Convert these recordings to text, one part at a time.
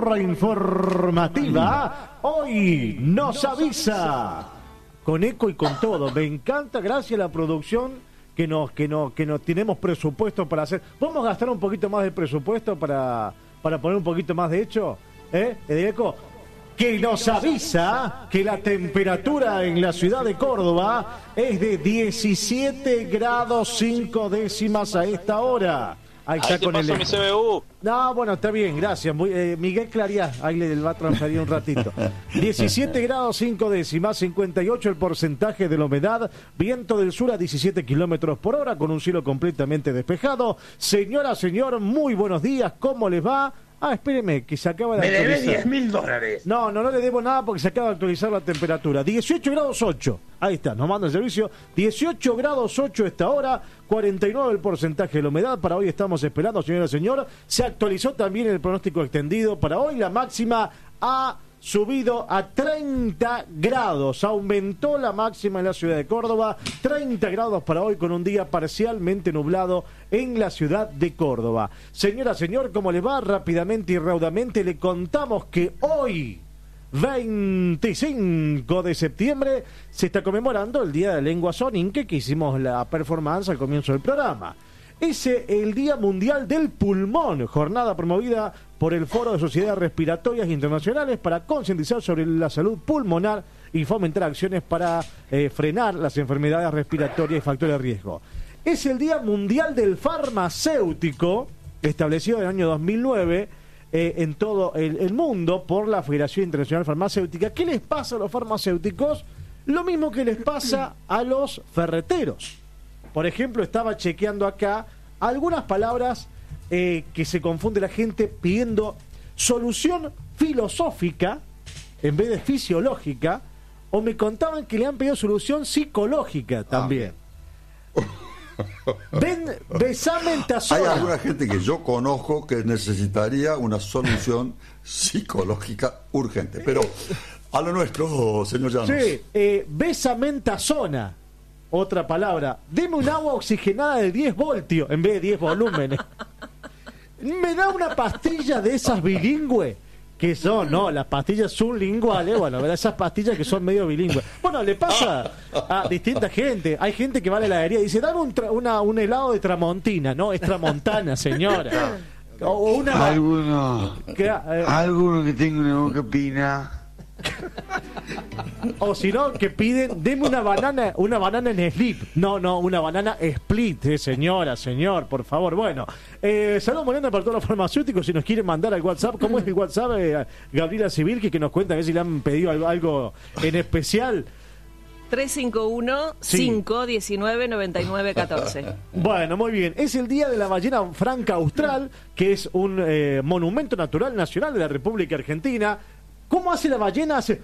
Píldora informativa. Hoy nos avisa. Con eco y con todo. Me encanta, gracias a la producción que nos tenemos presupuesto para hacer. ¿Vamos a gastar un poquito más de presupuesto para poner un poquito más de hecho? De eco. Que nos avisa que la temperatura en la ciudad de Córdoba es de 17 grados 5 décimas a esta hora. Ahí está con el... mi CBU. No, bueno, está bien, gracias. Miguel Clariá, ahí le va a transferir un ratito. 17 grados 5 décimas, 58 el porcentaje de la humedad, viento del sur a 17 kilómetros por hora, con un cielo completamente despejado. Señora, señor, muy buenos días, ¿cómo les va? Espéreme, que se acaba de actualizar. Me debe $10.000. No le debo nada porque se acaba de actualizar la temperatura. 18 grados 8. Ahí está, nos manda el servicio. 18 grados 8 esta hora, 49 el porcentaje de la humedad. Para hoy estamos esperando, señora, señor. Se actualizó también el pronóstico extendido para hoy. La máxima ha subido a 30 grados. Aumentó la máxima en la ciudad de Córdoba. 30 grados para hoy con un día parcialmente nublado en la ciudad de Córdoba. Señora, señor, ¿cómo le va? Rápidamente y raudamente le contamos que hoy, 25 de septiembre, se está conmemorando el Día de la Lengua Soninke, que hicimos la performance al comienzo del programa. Es el Día Mundial del Pulmón, jornada promovida por el Foro de Sociedades Respiratorias Internacionales para concientizar sobre la salud pulmonar y fomentar acciones para frenar las enfermedades respiratorias y factores de riesgo. Es el Día Mundial del Farmacéutico, establecido en el año 2009 en todo el mundo por la Federación Internacional Farmacéutica. ¿Qué les pasa a los farmacéuticos? Lo mismo que les pasa a los ferreteros. Por ejemplo, estaba chequeando acá algunas palabras que se confunde la gente pidiendo solución filosófica en vez de fisiológica, o me contaban que le han pedido solución psicológica también. Besame en tazona. Hay alguna gente que yo conozco que necesitaría una solución psicológica urgente, pero a lo nuestro, señor Llanos. Sí, besame en tazona. Otra palabra, deme un agua oxigenada de 10 voltios en vez de 10 volúmenes. Me da una pastilla de esas bilingües que son, no, las pastillas sublinguales, bueno, ¿verdad? Esas pastillas que son medio bilingües. Bueno, le pasa a distinta gente. Hay gente que va a la heladería y dice, dame un helado de tramontina. No, es tramontana, señora. O una... Alguno que tenga una boca pina. O si no, que piden, deme una banana en slip. No, una banana split, señora, señor, por favor. Bueno, saludos Morena para todos los farmacéuticos. Si nos quieren mandar al WhatsApp, ¿cómo es el WhatsApp? Gabriela Civil, que nos cuenta a ver si le han pedido algo en especial. 351-519-9914. Bueno, muy bien. Es el Día de la Ballena Franca Austral, que es un monumento natural nacional de la República Argentina. ¿Cómo hace la ballena? Hace...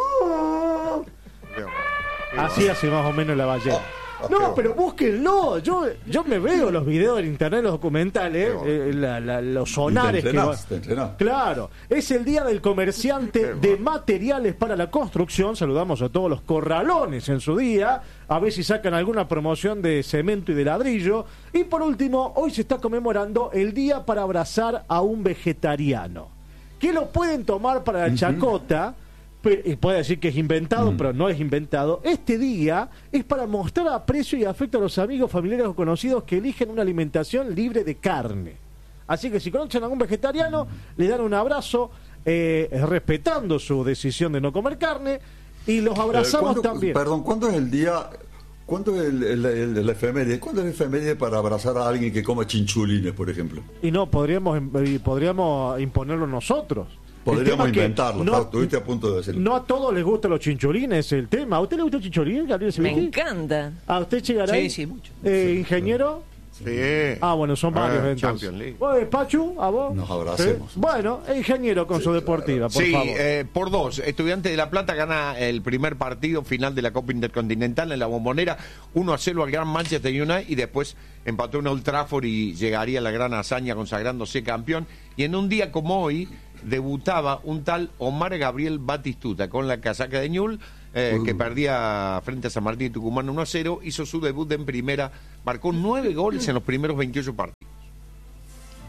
Así hace más o menos la ballena. No, pero búsquenlo. Yo me veo los videos en internet, los documentales, los sonares te entrenás. Claro, es el Día del Comerciante de Materiales para la Construcción. Saludamos a todos los corralones en su día, a ver si sacan alguna promoción de cemento y de ladrillo. Y por último, hoy se está conmemorando el Día para abrazar a un vegetariano, que lo pueden tomar para la chacota, y puede decir que es inventado, pero no es inventado. Este día es para mostrar aprecio y afecto a los amigos, familiares o conocidos que eligen una alimentación libre de carne. Así que si conocen a algún vegetariano, le dan un abrazo, respetando su decisión de no comer carne, y los abrazamos también. Perdón, ¿cuándo es el día... ¿Cuándo es la efeméride? ¿Cuándo es la efeméride para abrazar a alguien que come chinchulines, por ejemplo? Y no, podríamos imponerlo nosotros. Podríamos inventarlo, no, estuviste a punto de decirlo. No a todos les gustan los chinchulines, el tema. ¿A usted le gusta el chinchulín, Gabriel? Me encanta. ¿A usted llegará? Sí, mucho. ¿Ingeniero? Sí. Bueno, son varios entonces. Champions League. Pachu, ¿a vos? Nos abracemos. ¿Sí? Bueno, ingeniero con su deportiva, por favor. Por 2. Estudiantes de La Plata gana el primer partido final de la Copa Intercontinental en la Bombonera, 1-0 al Gran Manchester United, y después empató en Old Trafford y llegaría a la gran hazaña consagrándose campeón. Y en un día como hoy debutaba un tal Omar Gabriel Batistuta con la casaca de Ñul, que perdía frente a San Martín y Tucumán 1-0, hizo su debut en primera, marcó 9 goles en los primeros 28 partidos.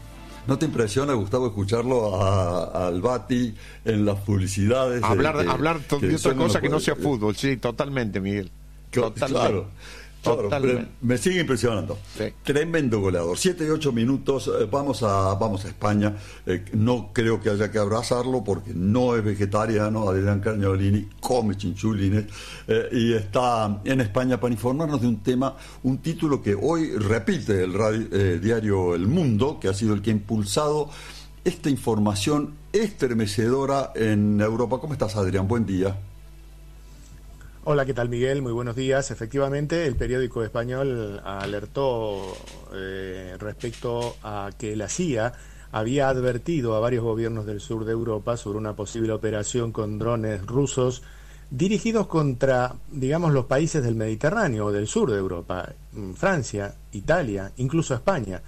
¿No te impresiona, Gustavo, escucharlo al Bati en las publicidades? Hablar de otra cosa que no sea fútbol, sí, totalmente, Miguel. Totalmente. Claro, pero me sigue impresionando. Sí. Tremendo goleador. 7 y 8 minutos. Vamos a España. No creo que haya que abrazarlo porque no es vegetariano. Adrián Carniolini come chinchulines y está en España para informarnos de un tema, un título que hoy repite el diario El Mundo, que ha sido el que ha impulsado esta información estremecedora en Europa. ¿Cómo estás, Adrián? Buen día. Hola, ¿qué tal, Miguel? Muy buenos días. Efectivamente, el periódico español alertó respecto a que la CIA había advertido a varios gobiernos del sur de Europa sobre una posible operación con drones rusos dirigidos contra, digamos, los países del Mediterráneo o del sur de Europa, Francia, Italia, incluso España.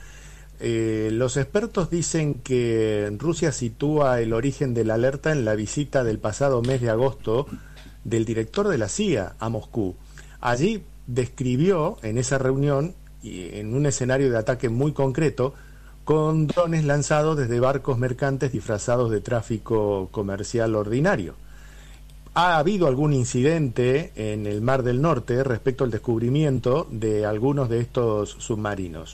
Los expertos dicen que Rusia sitúa el origen de la alerta en la visita del pasado mes de agosto del director de la CIA a Moscú. Allí describió en esa reunión, y en un escenario de ataque muy concreto, con drones lanzados desde barcos mercantes disfrazados de tráfico comercial ordinario. Ha habido algún incidente en el Mar del Norte respecto al descubrimiento de algunos de estos submarinos.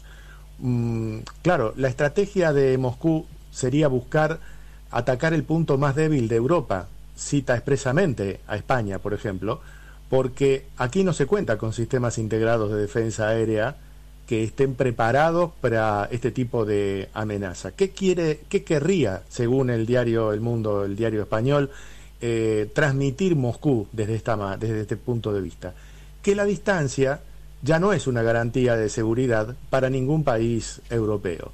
Claro, la estrategia de Moscú sería buscar atacar el punto más débil de Europa. Cita expresamente a España, por ejemplo, porque aquí no se cuenta con sistemas integrados de defensa aérea que estén preparados para este tipo de amenaza. ¿Qué querría, según el diario El Mundo, el diario español, transmitir Moscú desde este punto de vista? Que la distancia ya no es una garantía de seguridad para ningún país europeo.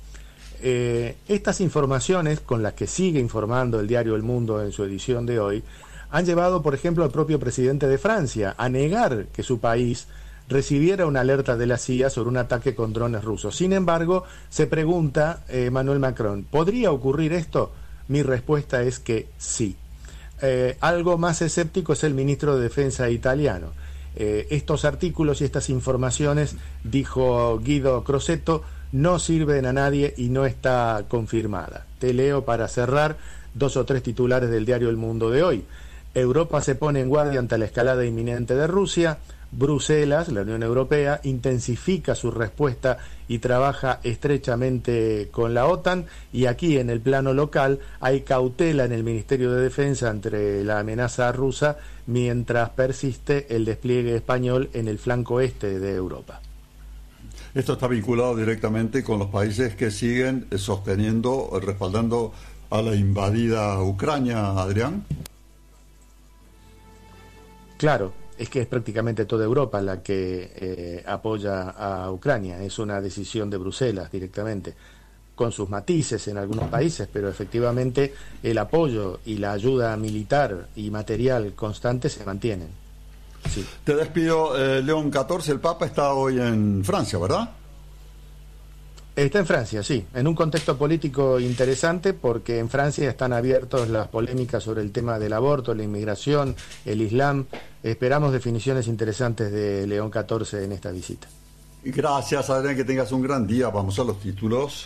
Estas informaciones, con las que sigue informando el diario El Mundo en su edición de hoy, han llevado, por ejemplo, al propio presidente de Francia a negar que su país recibiera una alerta de la CIA sobre un ataque con drones rusos. Sin embargo, se pregunta Emmanuel Macron, ¿podría ocurrir esto? Mi respuesta es que sí. Algo más escéptico es el ministro de Defensa italiano. Estos artículos y estas informaciones, dijo Guido Crosetto, no sirven a nadie y no está confirmada. Te leo para cerrar 2 o 3 titulares del diario El Mundo de hoy. Europa se pone en guardia ante la escalada inminente de Rusia. Bruselas, la Unión Europea, intensifica su respuesta y trabaja estrechamente con la OTAN. Y aquí, en el plano local, hay cautela en el Ministerio de Defensa ante la amenaza rusa, mientras persiste el despliegue español en el flanco este de Europa. Esto está vinculado directamente con los países que siguen sosteniendo, respaldando a la invadida Ucrania, Adrián. Claro, es que es prácticamente toda Europa la que apoya a Ucrania. Es una decisión de Bruselas directamente, con sus matices en algunos países, pero efectivamente el apoyo y la ayuda militar y material constante se mantienen. Sí. Te despido, León XIV, el Papa está hoy en Francia, ¿verdad? Está en Francia, sí, en un contexto político interesante, porque en Francia están abiertas las polémicas sobre el tema del aborto, la inmigración, el Islam. Esperamos definiciones interesantes de León XIV en esta visita. Gracias, Adrián, que tengas un gran día. Vamos a los títulos.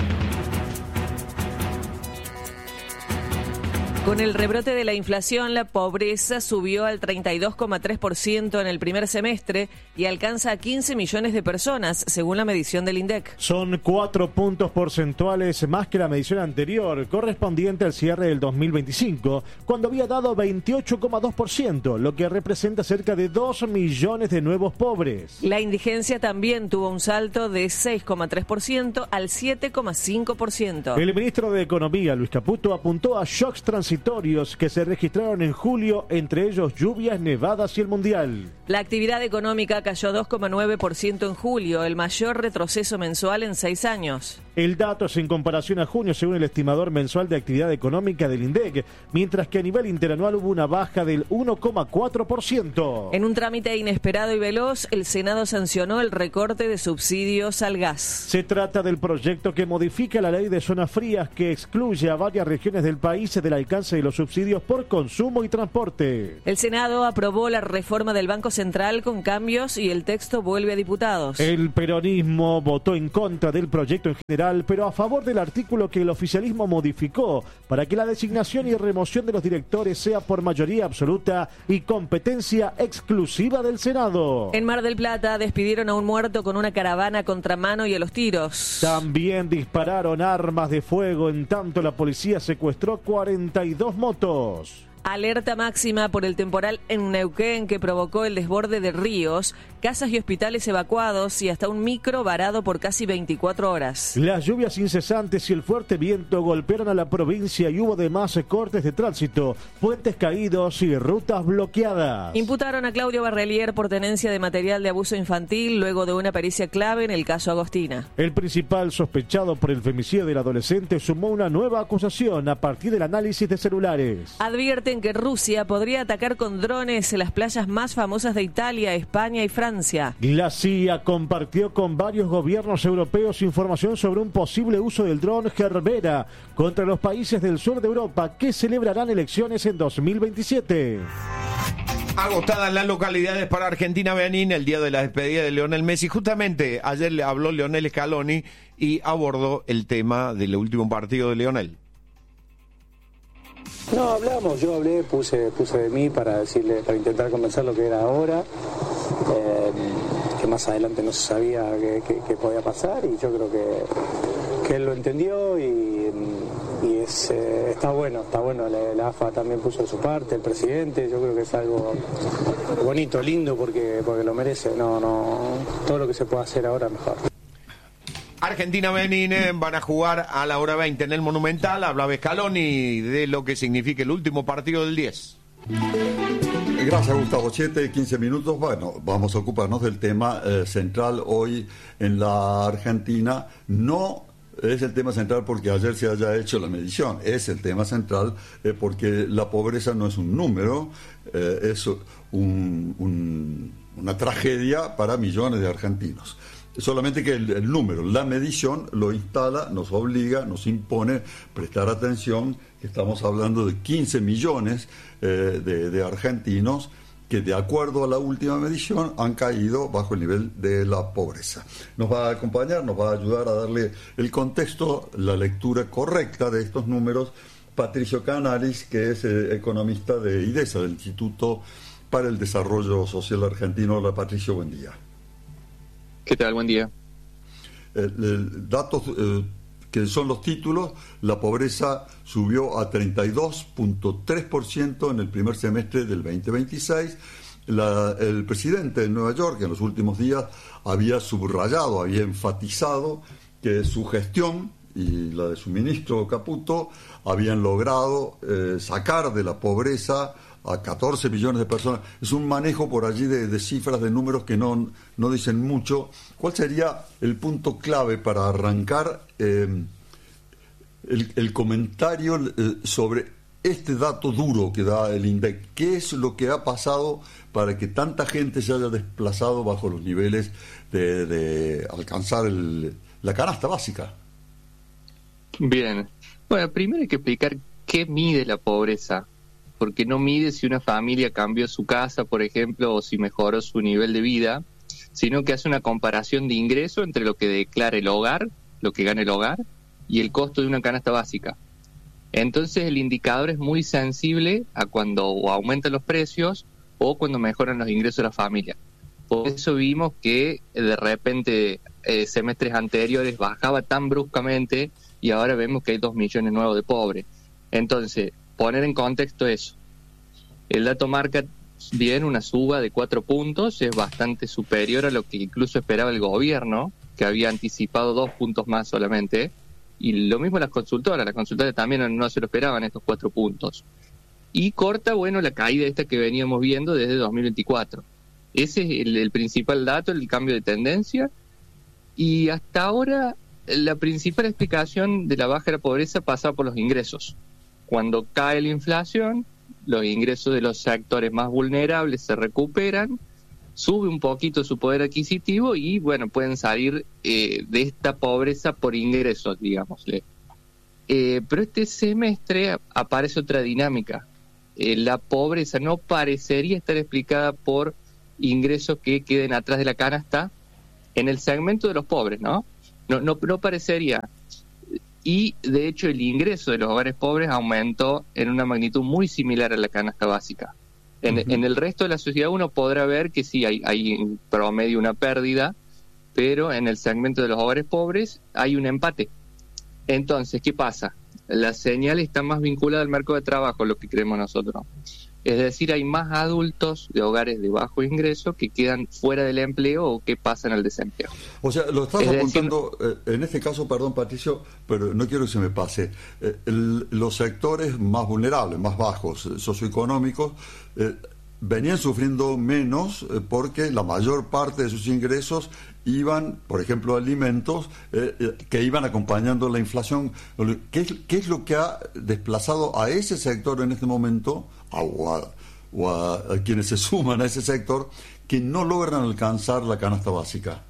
Con el rebrote de la inflación, la pobreza subió al 32,3% en el primer semestre y alcanza a 15 millones de personas, según la medición del INDEC. Son 4 puntos porcentuales más que la medición anterior, correspondiente al cierre del 2025, cuando había dado 28,2%, lo que representa cerca de 2 millones de nuevos pobres. La indigencia también tuvo un salto de 6,3% al 7,5%. El ministro de Economía, Luis Caputo, apuntó a shocks transitorios que se registraron en julio, entre ellos lluvias, nevadas y el Mundial. La actividad económica cayó 2,9% en julio, el mayor retroceso mensual en 6 años. El dato es en comparación a junio, según el estimador mensual de actividad económica del INDEC, mientras que a nivel interanual hubo una baja del 1,4%. En un trámite inesperado y veloz, el Senado sancionó el recorte de subsidios al gas. Se trata del proyecto que modifica la ley de zonas frías, que excluye a varias regiones del país del alcance de los subsidios por consumo y transporte. El Senado aprobó la reforma del Banco Central con cambios y el texto vuelve a diputados. El peronismo votó en contra del proyecto en general, liberal, pero a favor del artículo que el oficialismo modificó para que la designación y remoción de los directores sea por mayoría absoluta y competencia exclusiva del Senado. En Mar del Plata despidieron a un muerto con una caravana a contramano y a los tiros. También dispararon armas de fuego, en tanto la policía secuestró 42 motos. Alerta máxima por el temporal en Neuquén que provocó el desborde de ríos, casas y hospitales evacuados y hasta un micro varado por casi 24 horas. Las lluvias incesantes y el fuerte viento golpearon a la provincia y hubo además cortes de tránsito, puentes caídos y rutas bloqueadas. Imputaron a Claudio Barrelier por tenencia de material de abuso infantil luego de una pericia clave en el caso Agostina. El principal sospechado por el femicidio del adolescente sumó una nueva acusación a partir del análisis de celulares. Advierten que Rusia podría atacar con drones en las playas más famosas de Italia, España y Francia. La CIA compartió con varios gobiernos europeos información sobre un posible uso del dron Gerbera contra los países del sur de Europa que celebrarán elecciones en 2027. Agotadas las localidades para Argentina-Benín el día de la despedida de Lionel Messi. Justamente ayer le habló Lionel Scaloni y abordó el tema del último partido de Lionel. No, hablamos, yo hablé, puse de mí para decirle, para intentar convencer lo que era ahora, que más adelante no se sabía qué podía pasar, y yo creo que él lo entendió y está bueno, la AFA también puso de su parte, el presidente, yo creo que es algo bonito, lindo, porque lo merece, todo lo que se pueda hacer ahora mejor. Argentina-Benín van a jugar a la hora 20 en el Monumental. Hablaba Scaloni de lo que significa el último partido del 10. Gracias, Gustavo. 7-15 minutos. Bueno, vamos a ocuparnos del tema central hoy en la Argentina. No es el tema central porque ayer se haya hecho la medición. Es el tema central porque la pobreza no es un número, es una tragedia para millones de argentinos. Solamente que el número, la medición lo instala, nos obliga, nos impone prestar atención, que estamos hablando de 15 millones de argentinos que de acuerdo a la última medición han caído bajo el nivel de la pobreza. Nos va a acompañar, nos va a ayudar a darle el contexto, la lectura correcta de estos números, Patricio Canalis, que es economista de IDESA, del Instituto para el Desarrollo Social Argentino. Hola Patricio, buen día. ¿Qué tal? Buen día. Datos que son los títulos: la pobreza subió a 32.3% en el primer semestre del 2026. El presidente de Nueva York en los últimos días había subrayado, había enfatizado que su gestión y la de su ministro Caputo habían logrado sacar de la pobreza a 14 millones de personas. Es un manejo por allí de cifras, de números que no dicen mucho. ¿Cuál sería el punto clave para arrancar el comentario sobre este dato duro que da el INDEC? ¿Qué es lo que ha pasado para que tanta gente se haya desplazado bajo los niveles de alcanzar la canasta básica? Bien. Bueno, primero hay que explicar qué mide la pobreza, porque no mide si una familia cambió su casa, por ejemplo, o si mejoró su nivel de vida, sino que hace una comparación de ingreso entre lo que declara el hogar, lo que gana el hogar, y el costo de una canasta básica. Entonces el indicador es muy sensible a cuando o aumentan los precios o cuando mejoran los ingresos de la familia. Por eso vimos que de repente semestres anteriores bajaba tan bruscamente y ahora vemos que hay 2 millones nuevos de pobres. Entonces, poner en contexto eso. El dato marca bien una suba de 4 puntos, es bastante superior a lo que incluso esperaba el gobierno, que había anticipado 2 puntos más solamente, y lo mismo las consultoras también no se lo esperaban estos 4 puntos. Y corta, la caída esta que veníamos viendo desde 2024. Ese es el principal dato, el cambio de tendencia, y hasta ahora la principal explicación de la baja de la pobreza pasa por los ingresos. Cuando cae la inflación, los ingresos de los sectores más vulnerables se recuperan, sube un poquito su poder adquisitivo y, pueden salir de esta pobreza por ingresos, digámosle. Pero este semestre aparece otra dinámica. La pobreza no parecería estar explicada por ingresos que queden atrás de la canasta en el segmento de los pobres, ¿no? No parecería. y de hecho el ingreso de los hogares pobres aumentó en una magnitud muy similar a la canasta básica. En el resto de la sociedad uno podrá ver que sí, hay en promedio una pérdida, pero en el segmento de los hogares pobres hay un empate. Entonces, ¿qué pasa? La señal está más vinculada al mercado de trabajo, lo que creemos nosotros. Es decir, hay más adultos de hogares de bajo ingreso que quedan fuera del empleo o que pasan al desempleo. O sea, lo estás apuntando, en este caso, perdón Patricio, pero no quiero que se me pase, los sectores más vulnerables, más bajos, socioeconómicos, venían sufriendo menos porque la mayor parte de sus ingresos iban, por ejemplo, a alimentos que iban acompañando la inflación. ¿Qué es lo que ha desplazado a ese sector en este momento, o a quienes se suman a ese sector, que no logran alcanzar la canasta básica?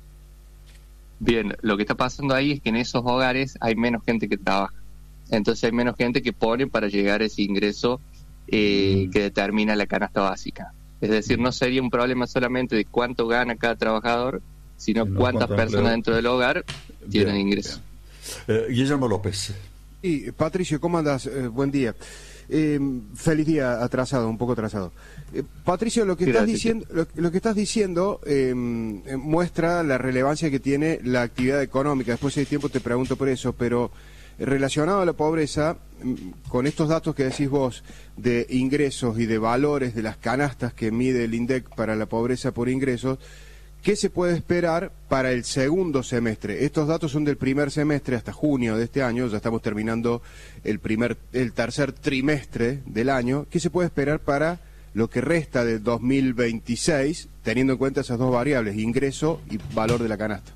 Bien, lo que está pasando ahí es que en esos hogares hay menos gente que trabaja. Entonces hay menos gente que pone para llegar a ese ingreso que determina la canasta básica. Es decir, no sería un problema solamente de cuánto gana cada trabajador, sino cuántas personas dentro del hogar tienen ingreso. Guillermo López. Y Patricio, ¿cómo andas? Buen día. Feliz día atrasado, un poco atrasado. Patricio, lo que estás diciendo muestra la relevancia que tiene la actividad económica. Después de tiempo te pregunto por eso, pero relacionado a la pobreza, con estos datos que decís vos de ingresos y de valores de las canastas que mide el INDEC para la pobreza por ingresos, ¿qué se puede esperar para el segundo semestre? Estos datos son del primer semestre hasta junio de este año, ya estamos terminando el tercer trimestre del año. ¿Qué se puede esperar para lo que resta de 2026, teniendo en cuenta esas dos variables, ingreso y valor de la canasta?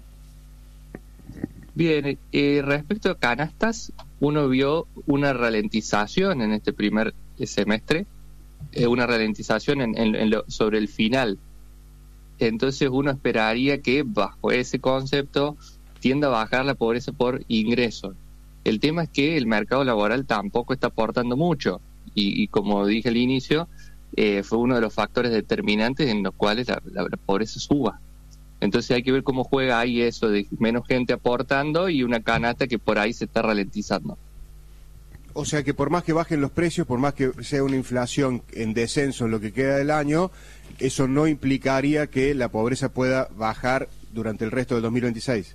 Bien, respecto a canastas, uno vio una ralentización en este primer semestre, una ralentización sobre el final. Entonces uno esperaría que bajo ese concepto tienda a bajar la pobreza por ingresos. El tema es que el mercado laboral tampoco está aportando mucho y como dije al inicio, fue uno de los factores determinantes en los cuales la pobreza suba. Entonces hay que ver cómo juega ahí eso de menos gente aportando y una canasta que por ahí se está ralentizando. O sea que por más que bajen los precios, por más que sea una inflación en descenso en lo que queda del año, eso no implicaría que la pobreza pueda bajar durante el resto del 2026.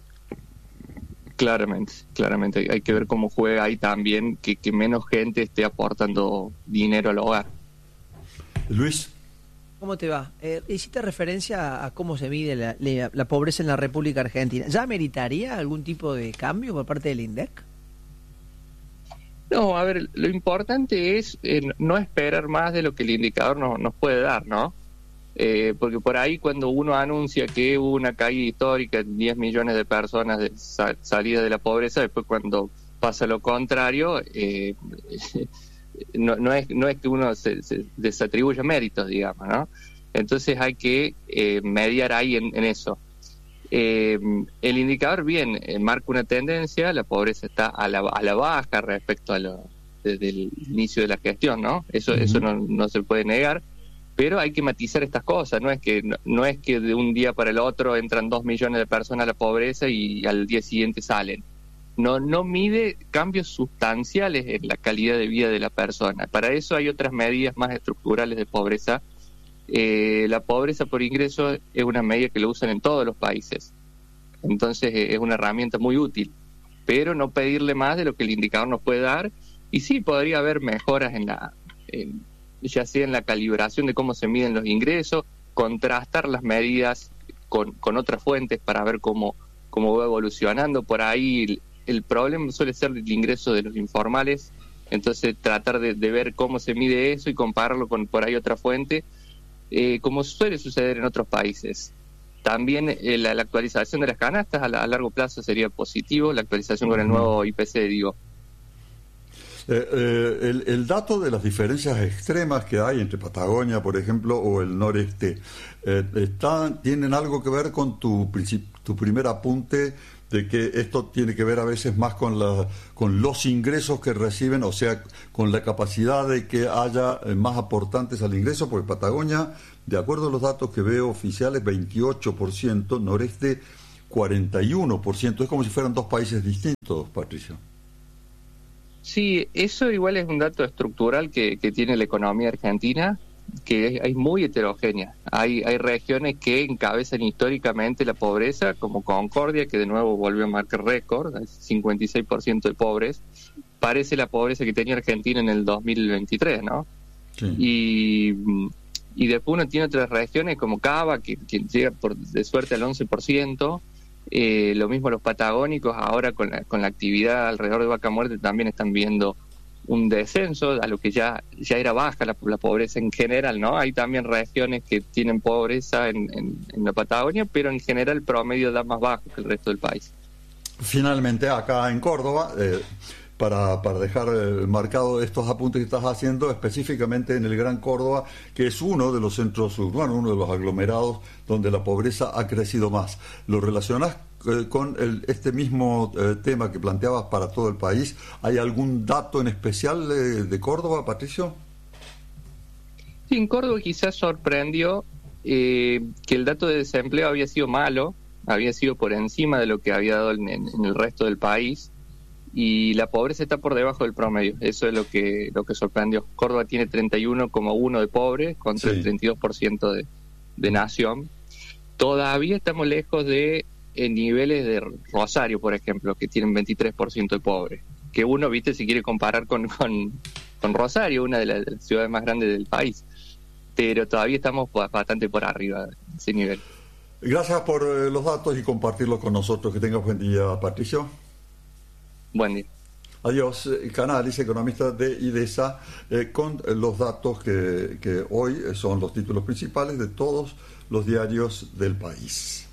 Claramente. Hay que ver cómo juega ahí también que menos gente esté aportando dinero al hogar. Luis. ¿Cómo te va? Hiciste referencia a cómo se mide la pobreza en la República Argentina. ¿Ya meritaría algún tipo de cambio por parte del INDEC? No, a ver, lo importante es no esperar más de lo que el indicador nos puede dar, ¿no? Porque por ahí cuando uno anuncia que hubo una caída histórica, 10 millones de personas de salida de la pobreza, después cuando pasa lo contrario, no es que uno se desatribuya méritos, digamos, ¿no? Entonces hay que mediar ahí en eso. El indicador bien marca una tendencia, la pobreza está a la baja respecto desde el inicio de la gestión, ¿no? Eso no se puede negar, pero hay que matizar estas cosas, no es que de un día para el otro entran 2 millones de personas a la pobreza y al día siguiente salen. No mide cambios sustanciales en la calidad de vida de la persona. Para eso hay otras medidas más estructurales de pobreza. La pobreza por ingreso es una medida que lo usan en todos los países. Entonces es una herramienta muy útil, pero no pedirle más de lo que el indicador nos puede dar. Y sí, podría haber mejoras ya sea en la calibración de cómo se miden los ingresos, contrastar las medidas con otras fuentes para ver cómo va evolucionando. Por ahí el problema suele ser el ingreso de los informales, entonces tratar de ver cómo se mide eso y compararlo con por ahí otra fuente, como suele suceder en otros países. También la actualización de las canastas a largo plazo sería positivo, la actualización con el nuevo IPC, digo. El dato de las diferencias extremas que hay entre Patagonia, por ejemplo, o el noreste, ¿tienen algo que ver con tu primer apunte de que esto tiene que ver a veces más con los ingresos que reciben, o sea, con la capacidad de que haya más aportantes al ingreso? Porque Patagonia, de acuerdo a los datos que veo oficiales, 28%, noreste 41%. Es como si fueran dos países distintos, Patricio. Sí, eso igual es un dato estructural que tiene la economía argentina, que es muy heterogénea. Hay regiones que encabezan históricamente la pobreza, como Concordia, que de nuevo volvió a marcar récord, 56% de pobres. Parece la pobreza que tenía Argentina en el 2023, ¿no? Sí. Y después uno tiene otras regiones como Cava, que llega de suerte al 11%. Lo mismo los patagónicos, ahora con la actividad alrededor de Vaca Muerta también están viendo un descenso a lo que ya era baja la pobreza en general, ¿no? Hay también regiones que tienen pobreza en la Patagonia, pero en general el promedio da más bajo que el resto del país. Finalmente, acá en Córdoba, para dejar marcado estos apuntes que estás haciendo, específicamente en el Gran Córdoba, que es uno de los centros urbanos, uno de los aglomerados donde la pobreza ha crecido más. ¿Lo relacionás con este mismo tema que planteabas para todo el país? ¿Hay algún dato en especial de Córdoba, Patricio? Sí, en Córdoba quizás sorprendió que el dato de desempleo había sido malo, había sido por encima de lo que había dado en el resto del país, y la pobreza está por debajo del promedio. Eso es lo que sorprendió. Córdoba tiene 31,1 de pobres contra el 32% de nación. Todavía estamos lejos de niveles de Rosario, por ejemplo, que tienen 23% de pobres. Que uno, viste, si quiere comparar con Rosario, una de las ciudades más grandes del país. Pero todavía estamos bastante por arriba de ese nivel. Gracias por los datos y compartirlos con nosotros. Que tengas buen día, Patricio. Buen día. Adiós. Canalis, economista de IDESA, con los datos que hoy son los títulos principales de todos los diarios del país.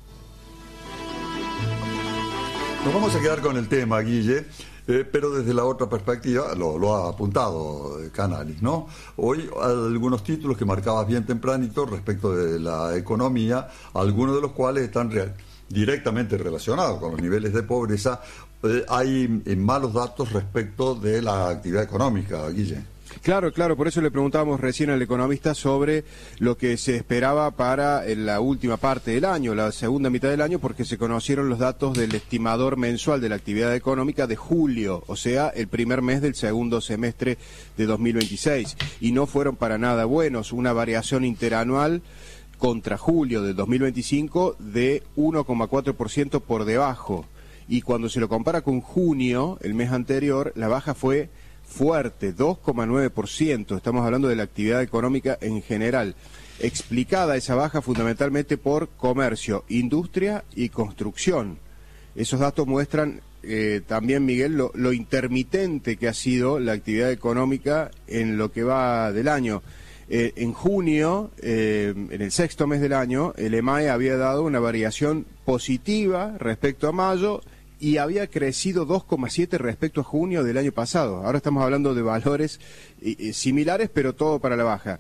Nos vamos a quedar con el tema, Guille, pero desde la otra perspectiva, lo ha apuntado Canalis, ¿no? Hoy algunos títulos que marcabas bien tempranito respecto de la economía, algunos de los cuales están directamente relacionados con los niveles de pobreza. Hay malos datos respecto de la actividad económica, Guille. Claro, por eso le preguntábamos recién al economista sobre lo que se esperaba para la última parte del año, la segunda mitad del año, porque se conocieron los datos del estimador mensual de la actividad económica de julio, o sea, el primer mes del segundo semestre de 2026, y no fueron para nada buenos, una variación interanual contra julio del 2025 de 1,4% por debajo. Y cuando se lo compara con junio, el mes anterior, la baja fue fuerte, 2,9%. Estamos hablando de la actividad económica en general. Explicada esa baja fundamentalmente por comercio, industria y construcción. Esos datos muestran también, Miguel, lo intermitente que ha sido la actividad económica en lo que va del año. En junio, en el sexto mes del año, el EMAE había dado una variación positiva respecto a mayo y había crecido 2,7 respecto a junio del año pasado. Ahora estamos hablando de valores similares, pero todo para la baja.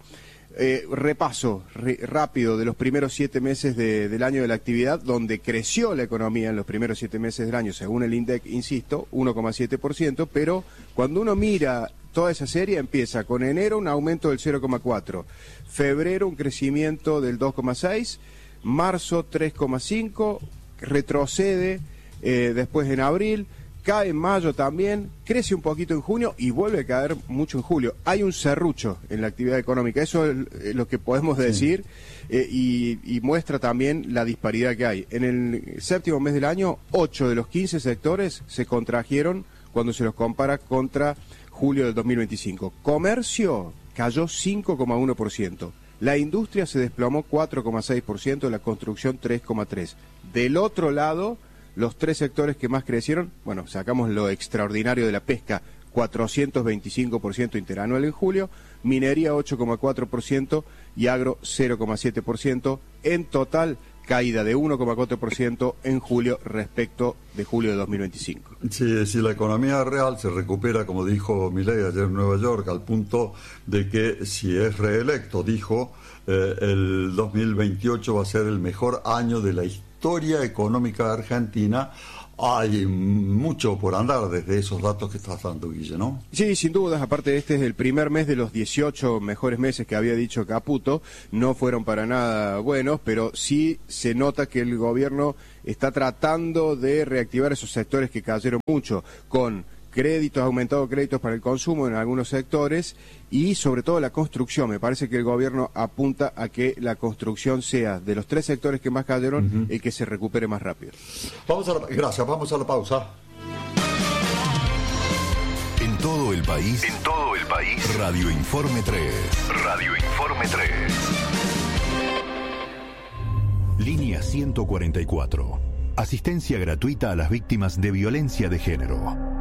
Repaso rápido de los primeros 7 meses del año de la actividad, donde creció la economía en los primeros 7 meses del año, según el INDEC, insisto, 1,7%, pero cuando uno mira toda esa serie, empieza con enero un aumento del 0,4%, febrero un crecimiento del 2,6%, marzo 3,5%, retrocede después en abril, cae en mayo también, crece un poquito en junio y vuelve a caer mucho en julio. Hay un serrucho en la actividad económica, eso es lo que podemos decir, y muestra también la disparidad que hay. En el séptimo mes del año, 8 de los 15 sectores se contrajeron cuando se los compara contra julio del 2025. Comercio cayó 5,1%. La industria se desplomó 4,6%, la construcción 3,3%. Del otro lado, los 3 sectores que más crecieron, bueno, sacamos lo extraordinario de la pesca, 425% interanual en julio, minería 8,4% y agro 0,7%. En total, caída de 1,4% en julio respecto de julio de 2025. Sí, si la economía real se recupera, como dijo Milei ayer en Nueva York, al punto de que si es reelecto, dijo, el 2028 va a ser el mejor año de la historia económica argentina, hay mucho por andar desde esos datos que estás dando, Guille, ¿no? Sí, sin dudas. Aparte, este es el primer mes de los 18 mejores meses que había dicho Caputo. No fueron para nada buenos, pero sí se nota que el gobierno está tratando de reactivar esos sectores que cayeron mucho, con créditos, aumentado créditos para el consumo en algunos sectores y sobre todo la construcción. Me parece que el gobierno apunta a que la construcción sea, de los 3 sectores que más cayeron, el que se recupere más rápido. Gracias, vamos a la pausa. En todo el país, Radio Informe 3. Radio Informe 3. Línea 144. Asistencia gratuita a las víctimas de violencia de género.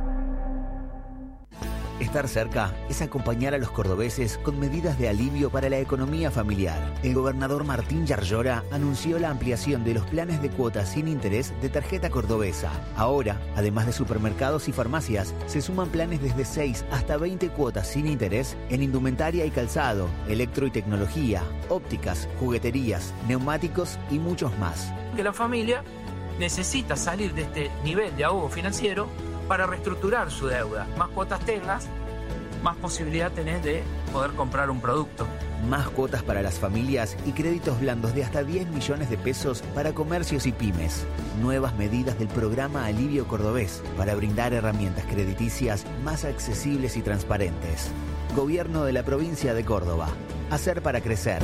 Estar cerca es acompañar a los cordobeses con medidas de alivio para la economía familiar. El gobernador Martín Yarlora anunció la ampliación de los planes de cuotas sin interés de tarjeta cordobesa. Ahora, además de supermercados y farmacias, se suman planes desde 6 hasta 20 cuotas sin interés en indumentaria y calzado, electro y tecnología, ópticas, jugueterías, neumáticos y muchos más. Que la familia necesita salir de este nivel de ahogo financiero para reestructurar su deuda. Más cuotas tengas, más posibilidad tenés de poder comprar un producto. Más cuotas para las familias y créditos blandos de hasta 10 millones de pesos para comercios y pymes. Nuevas medidas del programa Alivio Cordobés para brindar herramientas crediticias más accesibles y transparentes. Gobierno de la provincia de Córdoba. Hacer para crecer.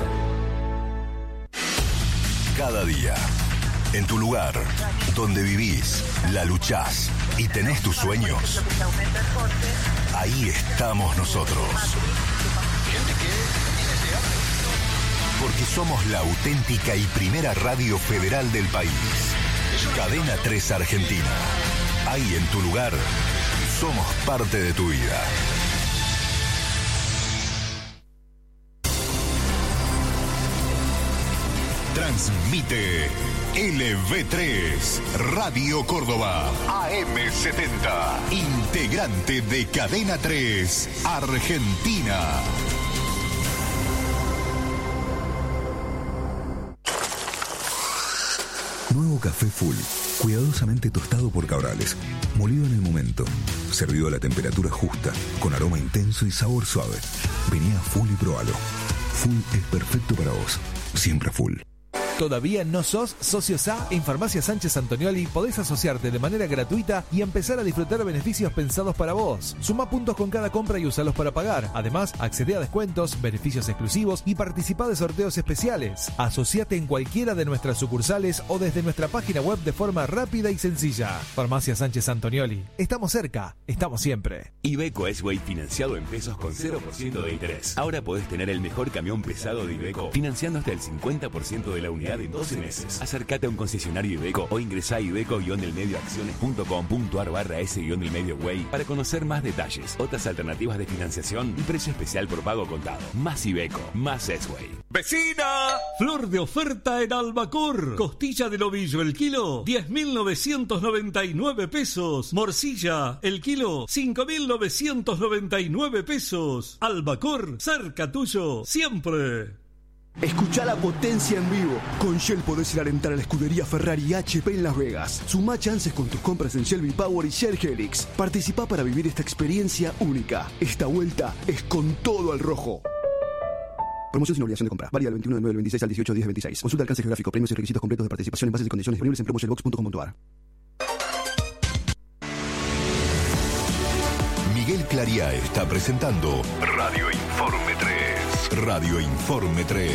Cada día, en tu lugar, donde vivís, la luchás y tenés tus sueños, ahí estamos nosotros. Porque somos la auténtica y primera radio federal del país. Cadena 3 Argentina. Ahí en tu lugar, somos parte de tu vida. Transmite LV3, Radio Córdoba, AM70, integrante de Cadena 3, Argentina. Nuevo café Full, cuidadosamente tostado por Cabrales, molido en el momento, servido a la temperatura justa, con aroma intenso y sabor suave. Vení a Full y probalo. Full es perfecto para vos, siempre Full. ¿Todavía no sos socio SA? En Farmacia Sánchez Antonioli podés asociarte de manera gratuita y empezar a disfrutar beneficios pensados para vos. Sumá puntos con cada compra y usalos para pagar. Además, accedé a descuentos, beneficios exclusivos y participá de sorteos especiales. Asociate en cualquiera de nuestras sucursales o desde nuestra página web de forma rápida y sencilla. Farmacia Sánchez Antonioli. Estamos cerca, estamos siempre. Iveco S-Way financiado en pesos con 0% de interés. Ahora podés tener el mejor camión pesado de Iveco financiando hasta el 50% de la unidad en 12 meses. Acércate a un concesionario Iveco o ingresá a iveco-delmedioacciones.com.ar/S-delmedio-way para conocer más detalles, otras alternativas de financiación y precio especial por pago contado. Más Iveco, más S-Way. ¡Vecina! Flor de oferta en Albacor. Costilla del ovillo el kilo, 10.999 pesos. Morcilla el kilo, 5.999 pesos. Albacor, cerca tuyo, siempre. Escucha la potencia en vivo. Con Shell podés ir a alentar a la escudería Ferrari HP en Las Vegas. Sumá chances con tus compras en Shell V-Power y Shell Helix. Participá para vivir esta experiencia única. Esta vuelta es con todo al rojo. Promoción sin obligación de compra. Válida del 21 de 9 del 26 al 18 de 10 del 26. Consulta alcance geográfico, premios y requisitos completos de participación en bases y condiciones disponibles en promoshellbox.com.ar. Miguel Clariá está presentando Radio Informe 3. Radio Informe 3.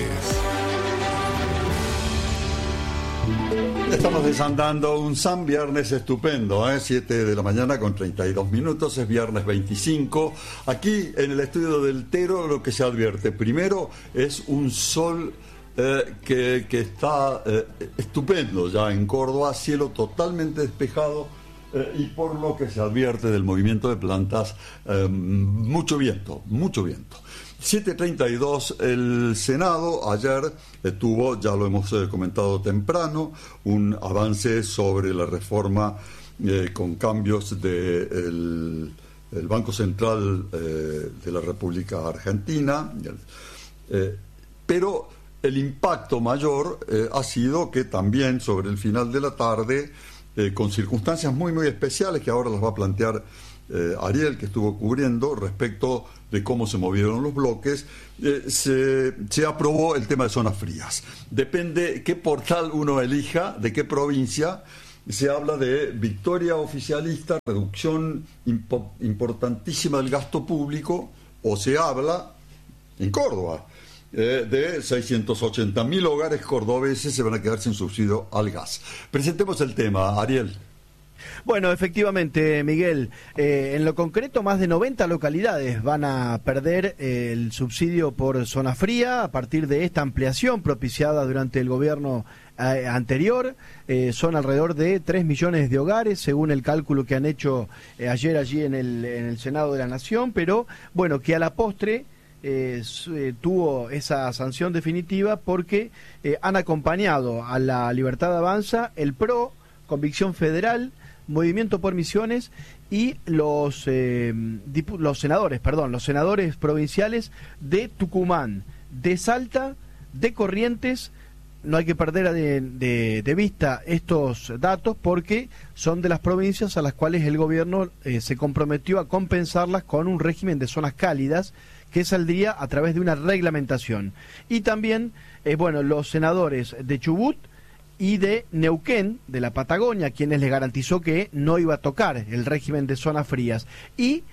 Estamos desandando un San Viernes estupendo, 7 de la mañana con 32 minutos, es viernes 25. Aquí en el estudio del Tero lo que se advierte primero es un sol que está estupendo ya en Córdoba, cielo totalmente despejado. Y por lo que se advierte del movimiento de plantas, mucho viento, mucho viento. 7:32, el Senado ayer tuvo, ya lo hemos comentado temprano, un avance sobre la reforma con cambios del Banco Central de la República Argentina, pero el impacto mayor ha sido que también sobre el final de la tarde con circunstancias muy, muy especiales que ahora las va a plantear Ariel, que estuvo cubriendo respecto de cómo se movieron los bloques. Se aprobó el tema de zonas frías. Depende qué portal uno elija, de qué provincia. Se habla de victoria oficialista, reducción importantísima del gasto público, o se habla, en Córdoba, de 680.000 hogares cordobeses se van a quedar sin subsidio al gas. Presentemos el tema, Ariel. Bueno, efectivamente, Miguel, en lo concreto más de 90 localidades van a perder el subsidio por zona fría a partir de esta ampliación propiciada durante el gobierno anterior. Son alrededor de 3 millones de hogares, según el cálculo que han hecho ayer allí en el Senado de la Nación, pero bueno, que a la postre tuvo esa sanción definitiva porque han acompañado a la Libertad Avanza, el PRO, Convicción Federal, Movimiento por Misiones y los senadores provinciales de Tucumán, de Salta, de Corrientes. No hay que perder de vista estos datos porque son de las provincias a las cuales el gobierno se comprometió a compensarlas con un régimen de zonas cálidas que saldría a través de una reglamentación. Y también, los senadores de Chubut y de Neuquén, de la Patagonia, quienes les garantizó que no iba a tocar el régimen de zonas frías. Y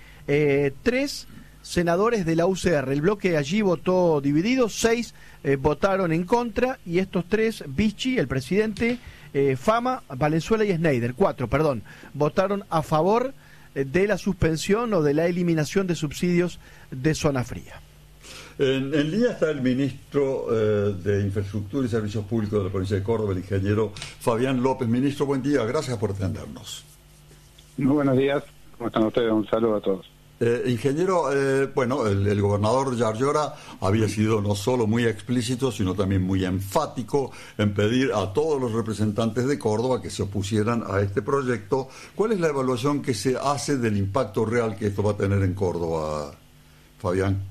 3 senadores de la UCR. El bloque allí votó dividido, 6 votaron en contra, y estos 3, Vichy, el presidente, Fama, Valenzuela y Schneider, 4, votaron a favor de la suspensión o de la eliminación de subsidios de zona fría. En línea está el ministro de Infraestructura y Servicios Públicos de la provincia de Córdoba, el ingeniero Fabián López. Ministro, buen día, gracias por atendernos. Muy buenos días, ¿cómo están ustedes? Un saludo a todos. Ingeniero, el gobernador Yarlora había sido no solo muy explícito, sino también muy enfático en pedir a todos los representantes de Córdoba que se opusieran a este proyecto. ¿Cuál es la evaluación que se hace del impacto real que esto va a tener en Córdoba, Fabián?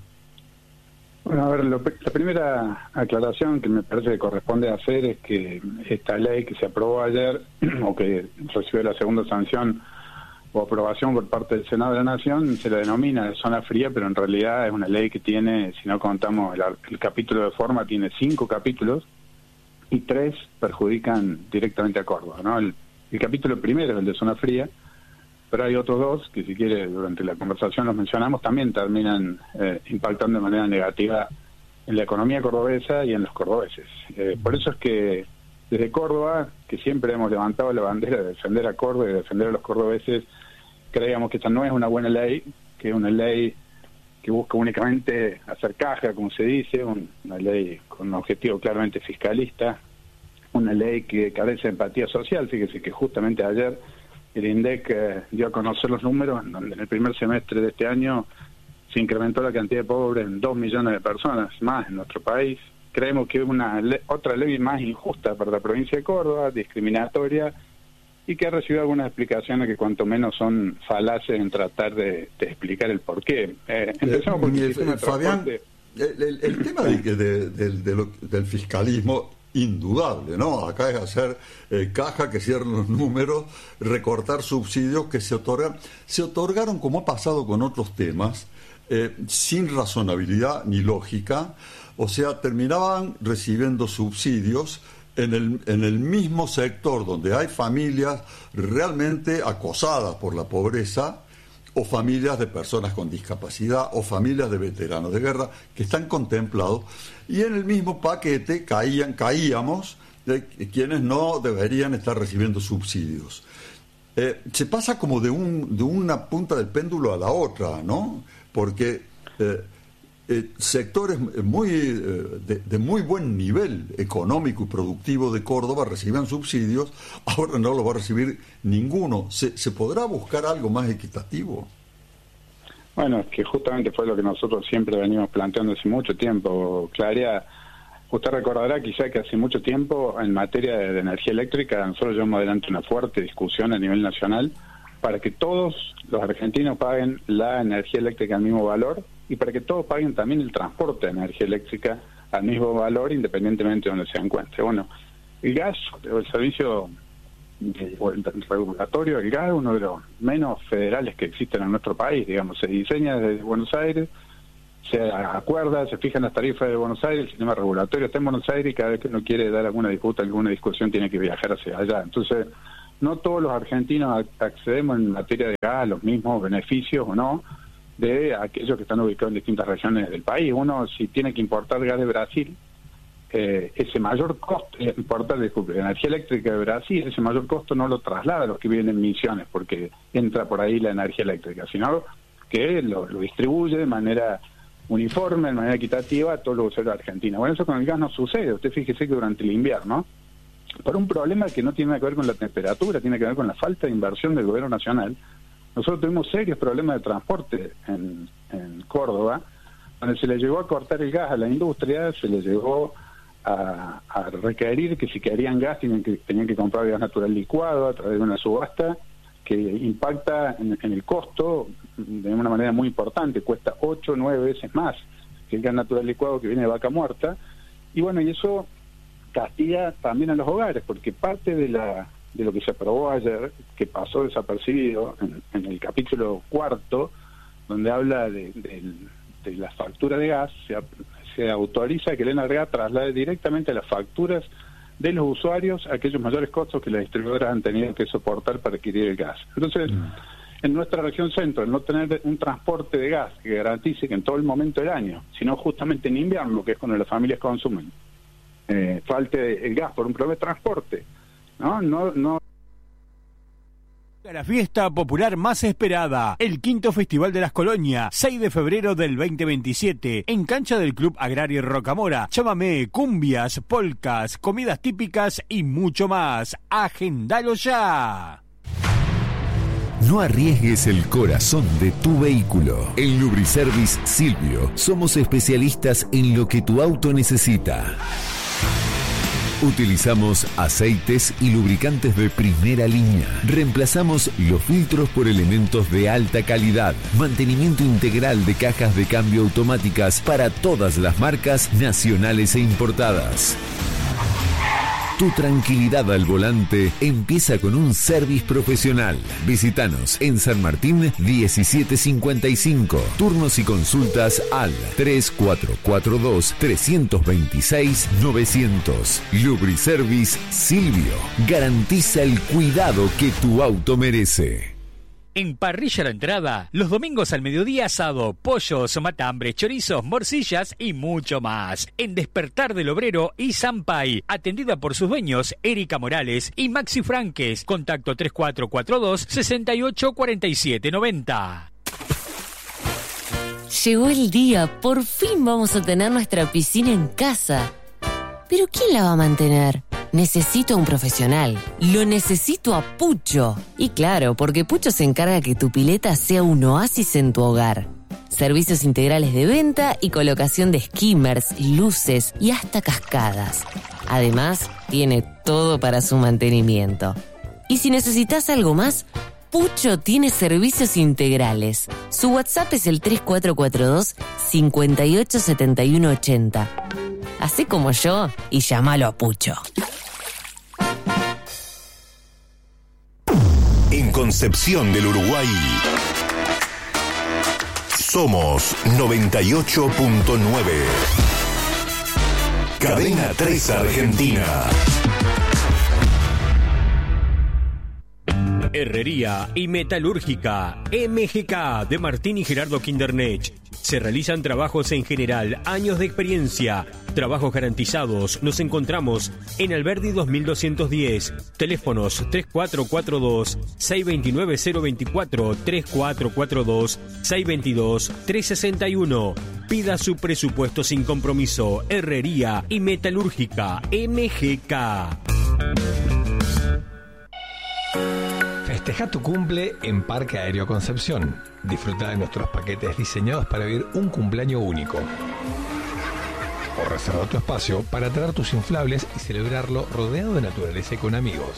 Bueno, a ver, la primera aclaración que me parece que corresponde hacer es que esta ley que se aprobó ayer, o que recibió la segunda sanción o aprobación por parte del Senado de la Nación, se la denomina de zona fría, pero en realidad es una ley que tiene, si no contamos el capítulo de forma, tiene 5 capítulos y 3 perjudican directamente a Córdoba, ¿no? El capítulo primero es el de zona fría, pero hay otros 2 que, si quiere, durante la conversación los mencionamos, también terminan impactando de manera negativa en la economía cordobesa y en los cordobeses. Por eso es que desde Córdoba, que siempre hemos levantado la bandera de defender a Córdoba y de defender a los cordobeses, creíamos que esta no es una buena ley, que es una ley que busca únicamente hacer caja, como se dice, una ley con un objetivo claramente fiscalista, una ley que carece de empatía social. Fíjese que justamente ayer el INDEC dio a conocer los números, en donde en el primer semestre de este año se incrementó la cantidad de pobres en 2 millones de personas más en nuestro país. Creemos que es otra ley más injusta para la provincia de Córdoba, discriminatoria, y que ha recibido algunas explicaciones que cuanto menos son falaces en tratar de explicar el porqué. Empezamos por el sistema de Fabián, el tema del fiscalismo, indudable, ¿no? Acá es hacer caja, que cierren los números, recortar subsidios que se otorgaron, como ha pasado con otros temas, sin razonabilidad ni lógica. O sea, terminaban recibiendo subsidios en el mismo sector donde hay familias realmente acosadas por la pobreza, o familias de personas con discapacidad, o familias de veteranos de guerra que están contemplados, y en el mismo paquete caíamos de quienes no deberían estar recibiendo subsidios. Se pasa como de una punta del péndulo a la otra, ¿no? Porque sectores de muy buen nivel económico y productivo de Córdoba recibían subsidios, ahora no los va a recibir ninguno. ¿Se podrá buscar algo más equitativo? Bueno, es que justamente fue lo que nosotros siempre venimos planteando hace mucho tiempo, Claria. Usted recordará quizá que hace mucho tiempo, en materia de energía eléctrica, nosotros llevamos adelante una fuerte discusión a nivel nacional para que todos los argentinos paguen la energía eléctrica al mismo valor, y para que todos paguen también el transporte de energía eléctrica al mismo valor, independientemente de donde se encuentre. Bueno, el gas, el servicio regulatorio del gas, uno de los menos federales que existen en nuestro país, digamos, se diseña desde Buenos Aires, se acuerda, se fijan las tarifas de Buenos Aires, el sistema regulatorio está en Buenos Aires y cada vez que uno quiere dar alguna disputa, alguna discusión, tiene que viajar hacia allá. Entonces, no todos los argentinos accedemos en materia de gas a los mismos beneficios o no de aquellos que están ubicados en distintas regiones del país. Uno, si tiene que importar gas de Brasil, ese mayor costo, energía eléctrica de Brasil, ese mayor costo no lo traslada a los que viven en Misiones, porque entra por ahí la energía eléctrica, sino que lo distribuye de manera uniforme, de manera equitativa a todos los usuarios de Argentina. Bueno, eso con el gas no sucede. Usted fíjese que durante el invierno, por un problema que no tiene nada que ver con la temperatura, tiene que ver con la falta de inversión del gobierno nacional, nosotros tuvimos serios problemas de transporte en Córdoba, donde se le llegó a cortar el gas a la industria, se le llegó a requerir que si querían gas tenían que comprar gas natural licuado a través de una subasta que impacta en el costo de una manera muy importante, cuesta 8 o 9 veces más que el gas natural licuado que viene de vaca muerta, y bueno, y eso castiga también a los hogares, porque parte de lo que se aprobó ayer, que pasó desapercibido en el capítulo 4, donde habla de la factura de gas, se autoriza que el ENARGAS traslade directamente a las facturas de los usuarios aquellos mayores costos que las distribuidoras han tenido que soportar para adquirir el gas. Entonces, en nuestra región centro, el no tener un transporte de gas que garantice que en todo el momento del año, sino justamente en invierno, que es cuando las familias consumen, falte el gas por un problema de transporte, no. La fiesta popular más esperada, el quinto Festival de las Colonias, 6 de febrero del 2027, en cancha del Club Agrario Rocamora, chamamé, cumbias, polcas, comidas típicas y mucho más. ¡Agendalo ya! No arriesgues el corazón de tu vehículo. En Lubriservice Silvio somos especialistas en lo que tu auto necesita. Utilizamos aceites y lubricantes de primera línea. Reemplazamos los filtros por elementos de alta calidad. Mantenimiento integral de cajas de cambio automáticas para todas las marcas nacionales e importadas. Tu tranquilidad al volante empieza con un service profesional. Visítanos en San Martín 1755. Turnos y consultas al 3442-326-900. Lubriservice Silvio. Garantiza el cuidado que tu auto merece. En Parrilla La Entrada, los domingos al mediodía asado, pollos, matambres, chorizos, morcillas y mucho más. En Despertar del Obrero y Sampay, atendida por sus dueños Erika Morales y Maxi Franques. Contacto 3442-684790. Llegó el día, por fin vamos a tener nuestra piscina en casa. ¿Pero quién la va a mantener? Necesito a un profesional. Lo necesito a Pucho. Y claro, porque Pucho se encarga que tu pileta sea un oasis en tu hogar. Servicios integrales de venta y colocación de skimmers, luces y hasta cascadas. Además, tiene todo para su mantenimiento. Y si necesitas algo más, Pucho tiene servicios integrales. Su WhatsApp es el 3442-587180. Hacé como yo y llámalo a Pucho. En Concepción del Uruguay somos 98.9. Cadena 3 Argentina. Herrería y metalúrgica MGK de Martín y Gerardo Kindernech. Se realizan trabajos en general, años de experiencia, trabajos garantizados. Nos encontramos en Alberdi 2210. Teléfonos 3442-629-024, 3442-622-361. Pida su presupuesto sin compromiso. Herrería y metalúrgica MGK. Festeja tu cumple en Parque Aéreo Concepción. Disfruta de nuestros paquetes diseñados para vivir un cumpleaños único. O reserva tu espacio para traer tus inflables y celebrarlo rodeado de naturaleza y con amigos.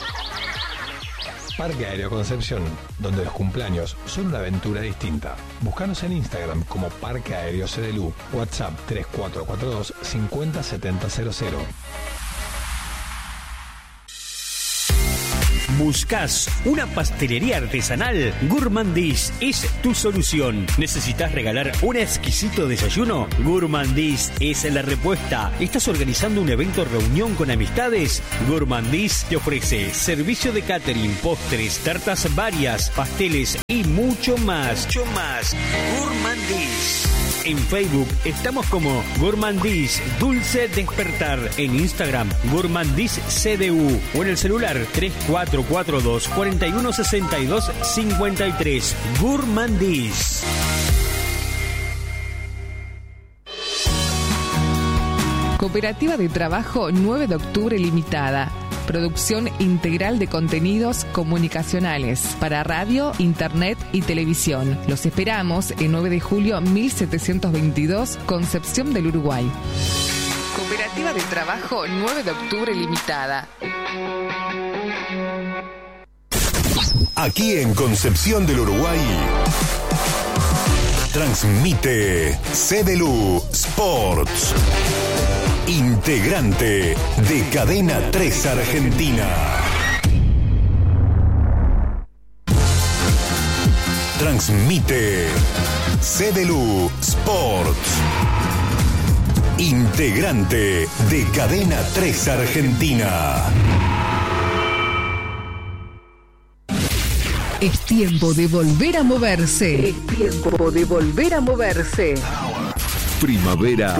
Parque Aéreo Concepción, donde los cumpleaños son una aventura distinta. Búscanos en Instagram como Parque Aéreo CDLU. WhatsApp 3442 50 7000. ¿Buscas una pastelería artesanal? Gourmandise es tu solución. ¿Necesitas regalar un exquisito desayuno? Gourmandise es la respuesta. ¿Estás organizando un evento reunión con amistades? Gourmandise te ofrece servicio de catering, postres, tartas varias, pasteles y mucho más. Gourmandise. En Facebook estamos como Gourmandise Dulce Despertar. En Instagram, Gourmandise CDU. O en el celular 3442 4162 53. Gourmandise. Cooperativa de Trabajo 9 de Octubre Limitada. Producción integral de contenidos comunicacionales para radio, internet y televisión. Los esperamos en 9 de julio 1722, Concepción del Uruguay. Cooperativa de Trabajo 9 de Octubre Limitada. Aquí en Concepción del Uruguay transmite CDLU Sports, integrante de Cadena 3 Argentina. Transmite CDLU Sports, integrante de Cadena 3 Argentina. Es tiempo de volver a moverse. Es tiempo de volver a moverse. Primavera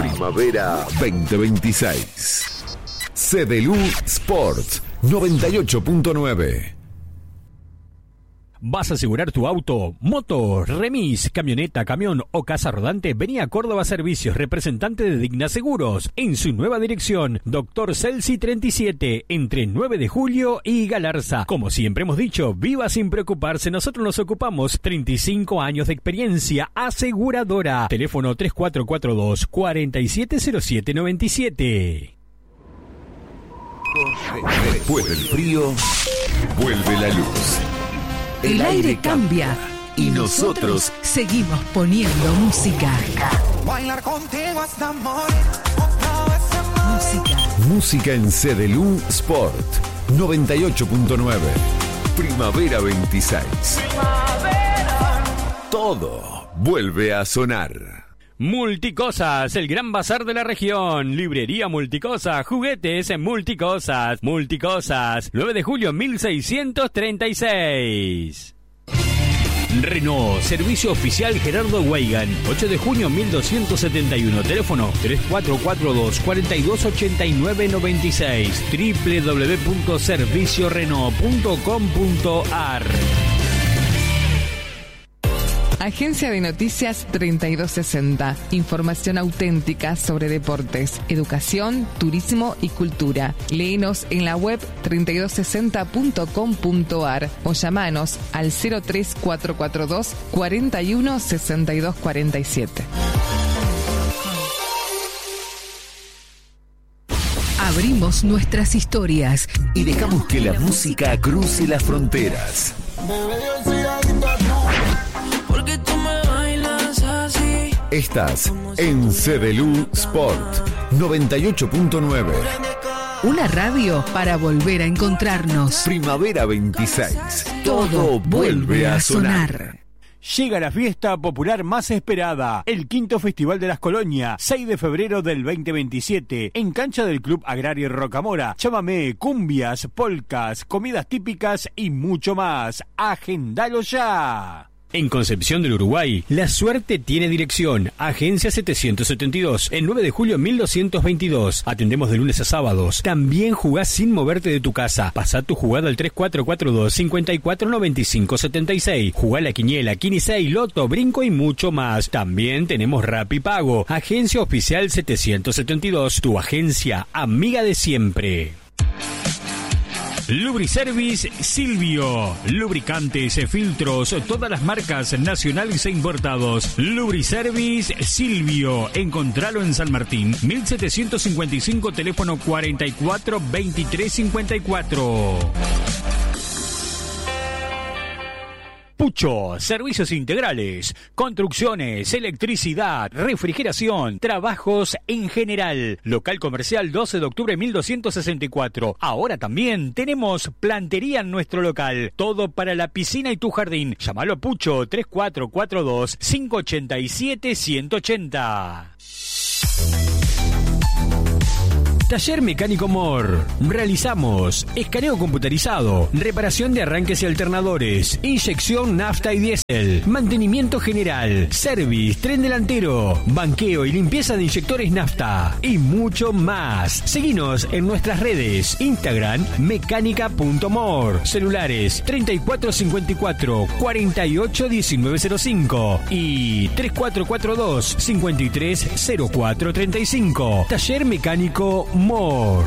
2026. CDLU Sports 98.9. ¿Vas a asegurar tu auto, moto, remis, camioneta, camión o casa rodante? Vení a Córdoba Servicios, representante de Digna Seguros, en su nueva dirección, Dr. Celsi 37, entre 9 de julio y Galarza. Como siempre hemos dicho, viva sin preocuparse, nosotros nos ocupamos. 35 años de experiencia aseguradora. Teléfono 3442 470797. Después del frío, vuelve la luz. El aire cambia y nosotros seguimos poniendo música. Música en CDLU Sport 98.9. Primavera 26. Todo vuelve a sonar. Multicosas, el gran bazar de la región. Librería Multicosas, juguetes en Multicosas. Multicosas, 9 de julio 1636. Renault, servicio oficial Gerardo Weigan, 8 de junio 1271, teléfono 3442 428996, www.serviciorenault.com.ar. Agencia de Noticias 3260. Información auténtica sobre deportes, educación, turismo y cultura. Léenos en la web 3260.com.ar o llamanos al 03442 41 62 47. Abrimos nuestras historias y dejamos que la música cruce las fronteras. Estás en CDLU Sport 98.9. Una radio para volver a encontrarnos. Primavera 26. Todo vuelve a sonar. Llega la fiesta popular más esperada, el quinto Festival de las Colonias, 6 de febrero del 2027, en cancha del Club Agrario Rocamora. Chamamé, cumbias, polcas, comidas típicas y mucho más. ¡Agendalo ya! En Concepción del Uruguay, la suerte tiene dirección. Agencia 772, el 9 de julio 1222. Atendemos de lunes a sábados. También jugás sin moverte de tu casa. Pasá tu jugada al 3442-549576. Jugá la quiniela, Quinisei, Loto, Brinco y mucho más. También tenemos Rapipago. Agencia Oficial 772, tu agencia amiga de siempre. Lubriservice Silvio. Lubricantes, filtros, todas las marcas nacionales e importados. Lubriservice Silvio. Encontralo en San Martín, 1755, teléfono 44 23 54. Pucho, servicios integrales, construcciones, electricidad, refrigeración, trabajos en general. Local comercial 12 de octubre 1264. Ahora también tenemos plantería en nuestro local. Todo para la piscina y tu jardín. Llámalo a Pucho 3442-587-180. Taller Mecánico Mor. Realizamos escaneo computarizado, reparación de arranques y alternadores, inyección nafta y diésel, mantenimiento general, service, tren delantero, banqueo y limpieza de inyectores nafta y mucho más. Seguinos en nuestras redes: Instagram mecánica.mor, celulares 3454 481905 y 3442 530435. Taller Mecánico Mor.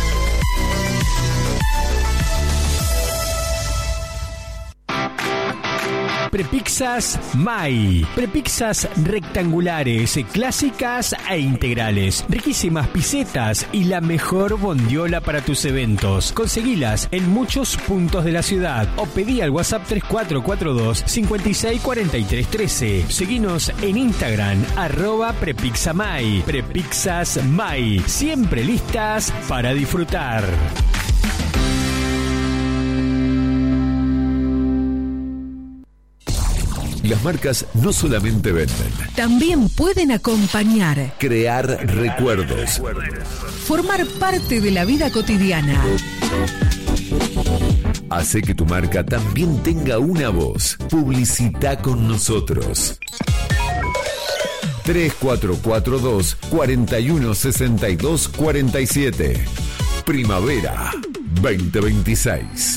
Prepizzas Mai. Prepizzas rectangulares, clásicas e integrales. Riquísimas pisetas y la mejor bondiola para tus eventos. Conseguilas en muchos puntos de la ciudad o pedí al WhatsApp 3442 564313. Seguinos en Instagram @Prepizzamai. Prepizzas Mai. Siempre listas para disfrutar. Las marcas no solamente venden, también pueden acompañar, crear recuerdos, formar parte de la vida cotidiana. Hace que tu marca también tenga una voz. Publicita con nosotros. 3442 4162 47. Primavera 2026.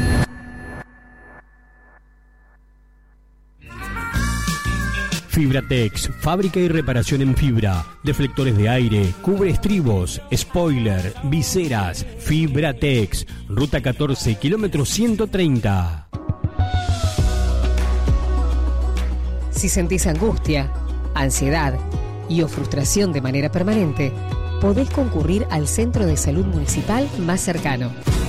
Fibratex, fábrica y reparación en fibra, deflectores de aire, cubre estribos, spoiler, viseras. Fibratex, ruta 14, kilómetro 130. Si sentís angustia, ansiedad o frustración de manera permanente, podés concurrir al centro de salud municipal más cercano.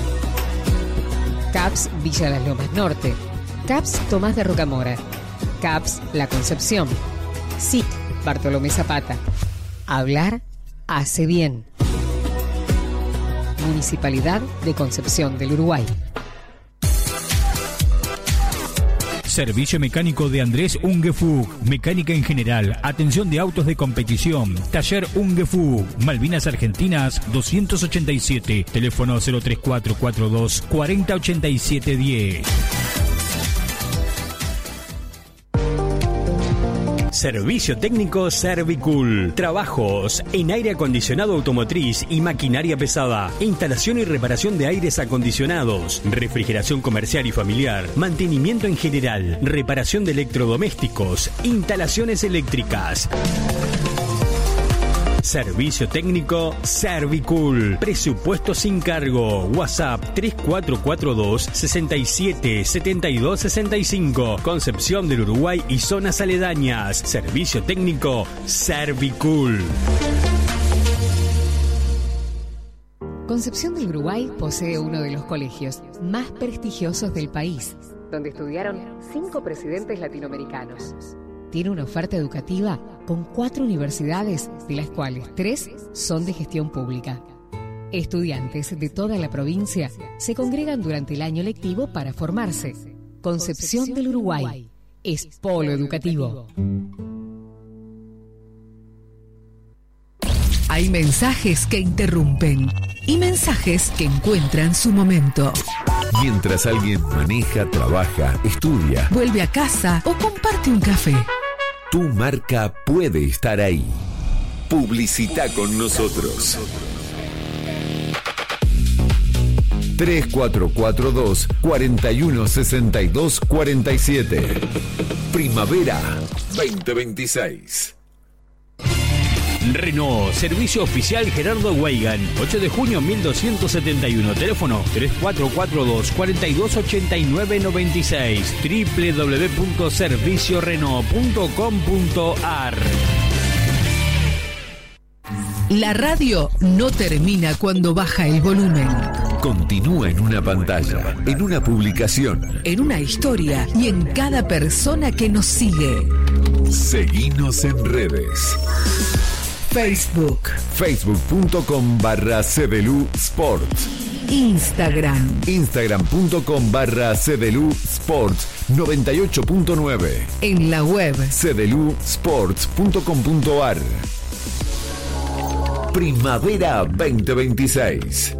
CAPS Villa Las Lomas Norte, CAPS Tomás de Rocamora, CAPS La Concepción, SIC Bartolomé Zapata. Hablar hace bien. Municipalidad de Concepción del Uruguay. Servicio mecánico de Andrés Ungefug. Mecánica en general. Atención de autos de competición. Taller Ungefug. Malvinas Argentinas 287. Teléfono 03442 408710. Servicio técnico Servicool. Trabajos en aire acondicionado automotriz y maquinaria pesada. Instalación y reparación de aires acondicionados. Refrigeración comercial y familiar. Mantenimiento en general. Reparación de electrodomésticos. Instalaciones eléctricas. Servicio técnico Servicool. Presupuesto sin cargo. WhatsApp 3442 67 72 65. Concepción del Uruguay y zonas aledañas. Servicio técnico Servicool. Concepción del Uruguay posee uno de los colegios más prestigiosos del país, donde estudiaron 5 presidentes latinoamericanos. Tiene una oferta educativa con 4 universidades, de las cuales 3 son de gestión pública. Estudiantes de toda la provincia se congregan durante el año lectivo para formarse. Concepción del Uruguay es polo educativo. Hay mensajes que interrumpen y mensajes que encuentran su momento. Mientras alguien maneja, trabaja, estudia, vuelve a casa o comparte un café. Tu marca puede estar ahí. Publicita con nosotros. 3442 4162 47. Primavera 2026. Renault, servicio oficial Gerardo Weigan, 8 de junio 1271, teléfono 3442 428996, www.serviciorenault.com.ar. La radio no termina cuando baja el volumen. continúa en una pantalla, en una publicación, en una historia y en cada persona que nos sigue. Seguinos en redes. Facebook. Facebook.com/CDLU Sports. Instagram. Instagram.com/CDLU Sports 98.9. En la web cdlusports.com.ar. Primavera 2026.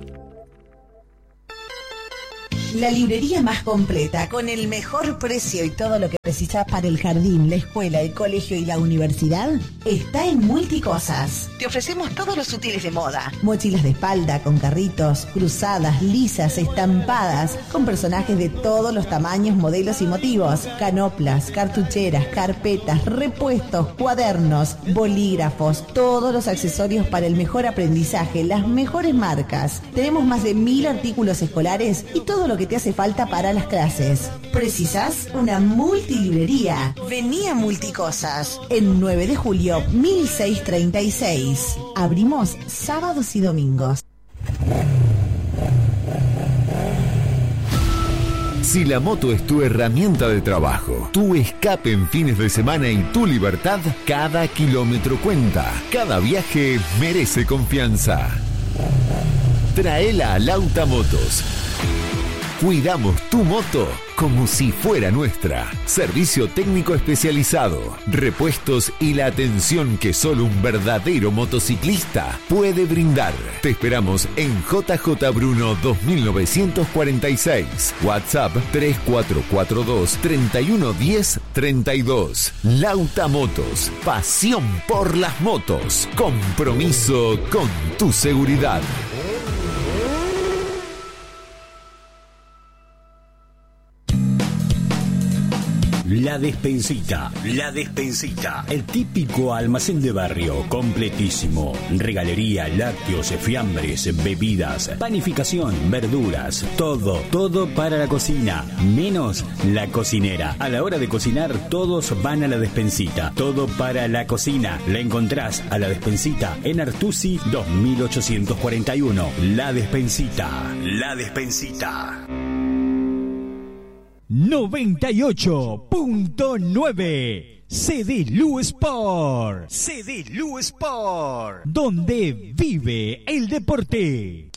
La librería más completa, con el mejor precio y todo lo que precisas para el jardín, la escuela, el colegio y la universidad, está en Multicosas. Te ofrecemos todos los útiles de moda. Mochilas de espalda con carritos, cruzadas, lisas, estampadas, con personajes de todos los tamaños, modelos y motivos. Canoplas, cartucheras, carpetas, repuestos, cuadernos, bolígrafos, todos los accesorios para el mejor aprendizaje, las mejores marcas. Tenemos más de 1000 artículos escolares y todo lo que te hace falta para las clases. ¿Precisas una multilibrería? Vení a Multicosas en 9 de julio 1636. Abrimos sábados y domingos. Si la moto es tu herramienta de trabajo, tu escape en fines de semana y tu libertad, cada kilómetro cuenta. Cada viaje merece confianza. Traela a Lauta Motos. Cuidamos tu moto como si fuera nuestra. Servicio técnico especializado, repuestos y la atención que solo un verdadero motociclista puede brindar. Te esperamos en JJ Bruno 2946. WhatsApp 3442 3110 32. Lauta Motos. Pasión por las motos. Compromiso con tu seguridad. La Despensita. La Despensita. El típico almacén de barrio, completísimo. Regalería, lácteos, fiambres, bebidas, panificación, verduras. Todo para la cocina, menos la cocinera. A la hora de cocinar, todos van a La Despensita. Todo para la cocina. La encontrás a La Despensita en Artusi 2841. La Despensita. La Despensita. 98.9 CDLU Sport. CDLU Sport. Donde vive el deporte.